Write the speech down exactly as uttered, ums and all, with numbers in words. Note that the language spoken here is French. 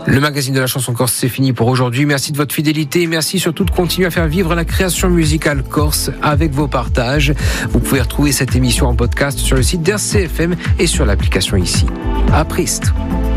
Le magazine de la chanson corse, c'est fini pour aujourd'hui. Merci de votre fidélité. Merci surtout de continuer à faire vivre la création musicale corse avec vos partages. Vous pouvez retrouver cette émission en podcast sur le site d'R C F M et sur l'application ici. À Prist.